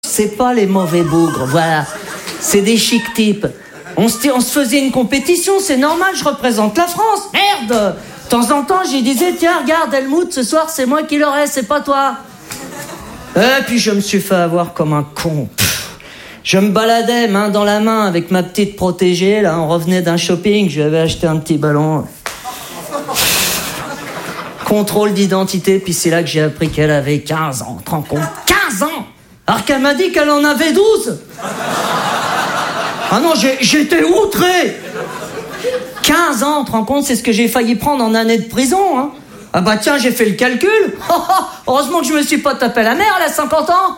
C'est pas les mauvais bougres, voilà. C'est des chics types. On se faisait une compétition, c'est normal, je représente la France. Merde! De temps en temps, j'y disais, tiens, regarde, Helmut, ce soir, c'est moi qui l'aurai, c'est pas toi. Et puis je me suis fait avoir comme un con. Je me baladais main dans la main avec ma petite protégée, là, on revenait d'un shopping, je lui avais acheté un petit ballon. Contrôle d'identité, puis c'est là que j'ai appris qu'elle avait 15 ans, tu te rends compte? 15 ans! Alors qu'elle m'a dit qu'elle en avait 12! Ah non, j'étais outré! 15 ans, tu te rends compte, c'est ce que j'ai failli prendre en année de prison, hein? Ah bah tiens, j'ai fait le calcul. Heureusement que je me suis pas tapé la mère, elle a 50 ans.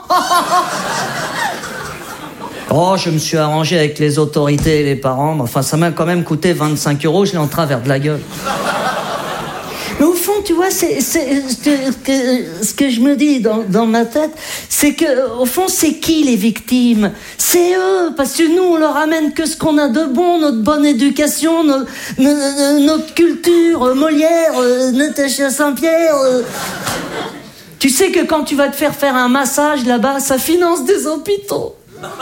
Oh, je me suis arrangé avec les autorités et les parents. Enfin, ça m'a quand même coûté 25 €, je l'ai en travers de la gueule. Mais au fond, tu vois, ce que je me dis dans ma tête, c'est que, au fond, c'est qui les victimes? C'est eux, parce que nous, on leur amène que ce qu'on a de bon, notre bonne éducation, notre culture, Molière, Natacha Saint-Pierre. Tu sais que quand tu vas te faire un massage là-bas, ça finance des hôpitaux.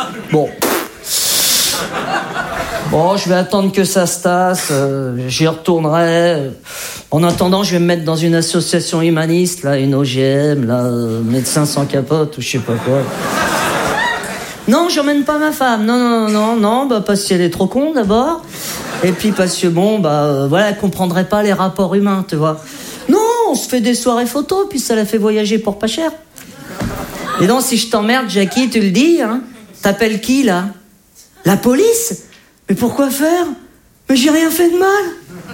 Bon, je vais attendre que ça se tasse, j'y retournerai. En attendant, je vais me mettre dans une association humaniste, là, une OGM, là, Médecins sans capote, ou je sais pas quoi. Non, j'emmène pas ma femme, non, bah, parce qu'elle est trop con, d'abord. Et puis parce que, voilà, elle comprendrait pas les rapports humains, tu vois. Non, on se fait des soirées photos, puis ça la fait voyager pour pas cher. Et donc, si je t'emmerde, Jackie, tu le dis, hein? T'appelles qui, là? La police? Mais pourquoi faire? Mais j'ai rien fait de mal.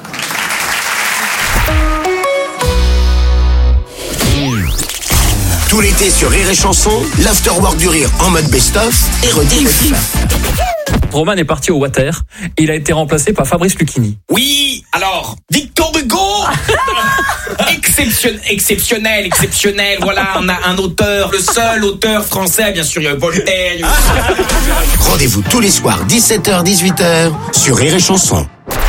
Tout l'été sur Rire et Chanson, l'afterwork du rire en mode best-of et rediff. Roman est parti au water. Il a été remplacé par Fabrice Lucchini. Oui, alors, Victor Hugo. Exceptionnel. Voilà, on a un auteur, le seul auteur français, bien sûr, il y a Voltaire. Rendez-vous tous les soirs, 17h, 18h, sur Rire et Chanson.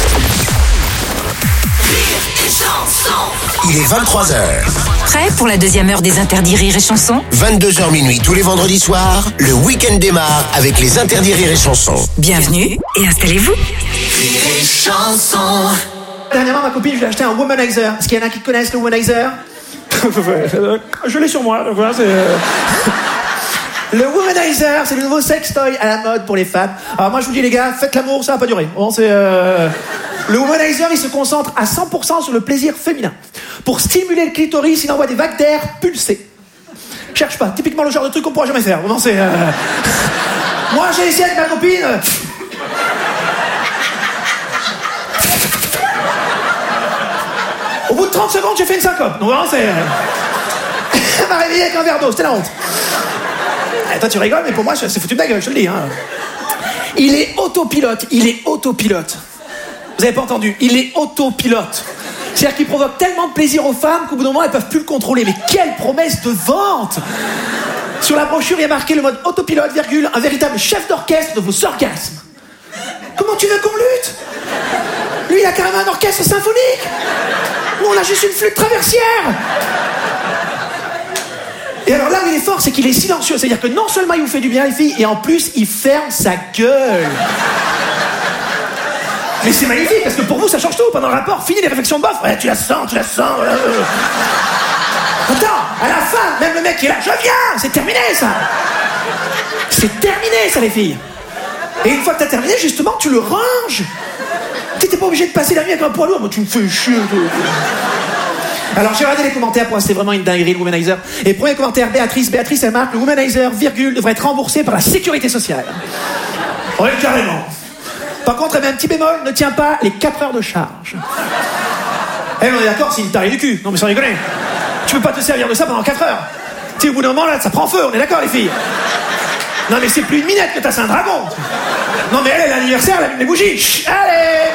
Il est 23h. Prêt pour la deuxième heure des interdits Rire et Chanson? 22h minuit tous les vendredis soirs, le week-end démarre avec les interdits Rire et Chanson. Bienvenue et installez-vous. Rire et Chanson. Dernièrement, ma copine, je lui ai acheté un womanizer. Est-ce qu'il y en a qui connaissent le womanizer? Je l'ai sur moi. Donc voilà, le womanizer, c'est le nouveau sextoy à la mode pour les femmes. Alors moi, je vous dis les gars, faites l'amour, ça va pas durer. Bon, le womanizer, il se concentre à 100% sur le plaisir féminin. Pour stimuler le clitoris, il envoie des vagues d'air pulsées. Cherche pas, typiquement le genre de truc qu'on pourra jamais faire. Bon, moi, j'ai essayé avec ma copine. Au bout de 30 secondes, j'ai fait une syncope. Donc vraiment, elle m'a réveillé avec un verre d'eau, c'était la honte. Et toi, tu rigoles, mais pour moi, c'est foutu de ma gueule, je te le dis. Hein. Il est autopilote. Vous avez pas entendu? Il est autopilote. C'est-à-dire qu'il provoque tellement de plaisir aux femmes qu'au bout d'un moment, elles peuvent plus le contrôler. Mais quelle promesse de vente! Sur la brochure, il y a marqué le mode autopilote, virgule, un véritable chef d'orchestre de vos orgasmes. Comment tu veux qu'on lutte? Lui, il a carrément un orchestre symphonique. Nous, on a juste une flûte traversière. Et alors là où il est fort, c'est qu'il est silencieux. C'est-à-dire que non seulement il vous fait du bien, les filles, et en plus, il ferme sa gueule. Mais c'est magnifique, parce que pour vous, ça change tout. Pendant le rapport, fini les réflexions de bof. Ouais, tu la sens. Attends, à la fin, même le mec qui est là, je viens. C'est terminé, ça. C'est terminé, ça, les filles. Et une fois que t'as terminé, justement, tu le ranges. T'étais pas obligé de passer la nuit avec un poids lourd. Moi, tu me fais chier. Alors, j'ai regardé les commentaires pour moi, c'était vraiment une dinguerie, le womanizer. Et premier commentaire, Béatrice, elle marque, le womanizer, virgule, devrait être remboursé par la sécurité sociale. Oui, carrément. Par contre, elle met un petit bémol, ne tient pas les 4 heures de charge. On est d'accord, c'est une tarée du cul. Non, mais sans rigoler. Tu peux pas te servir de ça pendant 4 heures. Tu sais, au bout d'un moment, là, ça prend feu, on est d'accord, les filles. Non, mais c'est plus une minette que t'as, c'est un dragon. Non, mais elle, l'anniversaire, elle allume les bougies. Chut, allez.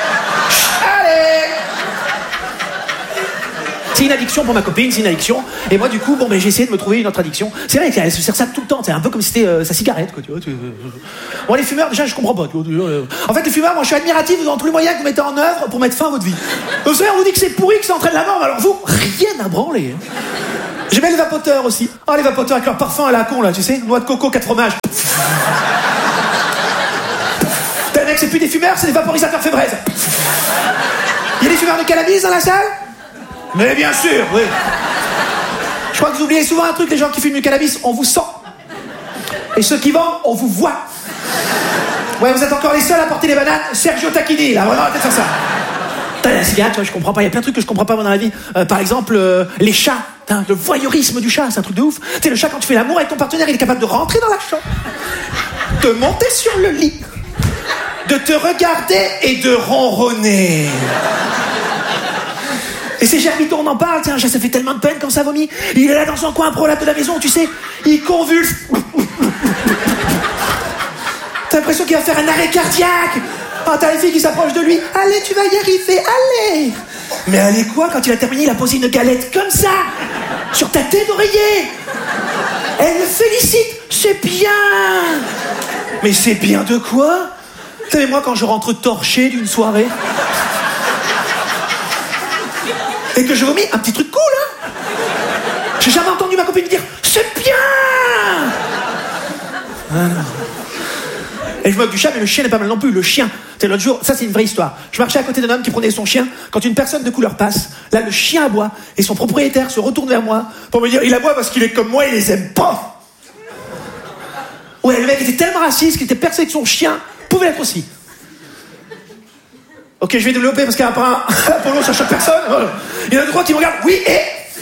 C'est une addiction pour ma copine, c'est une addiction. Et moi, du coup, j'ai essayé de me trouver une autre addiction. C'est vrai qu'elle se sert ça tout le temps. C'est un peu comme si c'était sa cigarette, quoi. Tu vois, Bon, les fumeurs, déjà, je comprends pas. Tu vois. En fait, les fumeurs, moi, je suis admiratif dans tous les moyens que vous mettez en œuvre pour mettre fin à votre vie. Vous savez, on vous dit que c'est pourri, que ça entraîne la mort. Alors vous, rien à branler. Hein. J'aimais les vapoteurs aussi. Oh, les vapoteurs avec leur parfum à la con, là, tu sais. Noix de coco, 4 fromages. T'as mec, c'est plus des fumeurs, c'est des vaporisateurs fébraises. Il y a des fumeurs de cannabis dans la salle? Mais bien sûr, oui. Je crois que vous oubliez souvent un truc, les gens qui fument du cannabis, on vous sent. Et ceux qui vendent, on vous voit. Ouais, vous êtes encore les seuls à porter les bananes. Sergio Tacchini, là, vraiment, arrêtez de faire ça. Putain, la cigarette, tu vois, je comprends pas. Il y a plein de trucs que je comprends pas moi, dans la vie. Par exemple, les chats. Putain, le voyeurisme du chat, c'est un truc de ouf. Tu sais, le chat, quand tu fais l'amour avec ton partenaire, il est capable de rentrer dans la chambre, de monter sur le lit, de te regarder et de ronronner. Et c'est Germito, on en parle, tiens, ça fait tellement de peine quand ça vomit. Il est là dans son coin prolapse de la maison, tu sais, il convulse. T'as l'impression qu'il va faire un arrêt cardiaque. Ah, t'as les filles qui s'approchent de lui. Allez, tu vas y arriver, allez. Mais allez quoi, quand il a terminé, il a posé une galette comme ça, sur ta tête d'oreiller. Elle le félicite, c'est bien. Mais c'est bien de quoi? Tu sais, moi, quand je rentre torché d'une soirée, et que je vomis, un petit truc cool, hein. J'ai jamais entendu ma copine me dire « C'est bien !» Et je me moque du chat, mais le chien n'est pas mal non plus. Le chien, c'est l'autre jour, ça c'est une vraie histoire. Je marchais à côté d'un homme qui prenait son chien. Quand une personne de couleur passe, là le chien aboie, et son propriétaire se retourne vers moi pour me dire « Il aboie parce qu'il est comme moi, il les aime pas !» Ouais, le mec était tellement raciste qu'il était persuadé que son chien pouvait l'être aussi. Ok, je vais développer parce qu'apparemment, Apollo, ça choque personne. Il y en a deux, trois qui me regardent. Oui, et...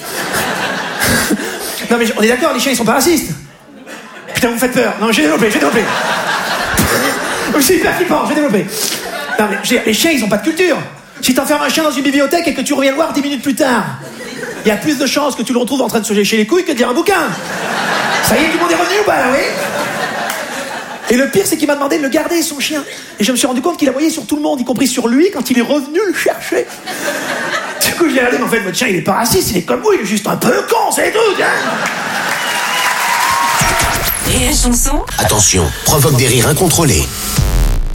Non, mais on est d'accord, les chiens, ils sont pas racistes. Putain, vous me faites peur. Non, je vais développer. C'est hyper flippant, je vais développer. Non, mais les chiens, ils ont pas de culture. Si t'enfermes un chien dans une bibliothèque et que tu reviens le voir 10 minutes plus tard, il y a plus de chances que tu le retrouves en train de se lécher les couilles que de lire un bouquin. Ça y est, tout le monde est revenu ou pas, là, oui? Et le pire, c'est qu'il m'a demandé de le garder, son chien. Et je me suis rendu compte qu'il aboyait sur tout le monde, y compris sur lui, quand il est revenu le chercher. Du coup, je lui ai dit, mais en fait, votre chien, il est pas raciste, il est comme vous, il est juste un peu con, c'est tout, hein. Et la chanson? Attention, provoque des rires incontrôlés.